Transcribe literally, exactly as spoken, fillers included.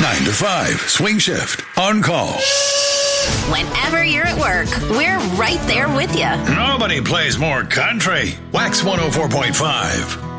nine to five, Swing Shift, on call. Whenever you're at work, we're right there with you. Nobody plays more country. Wax one oh four point five.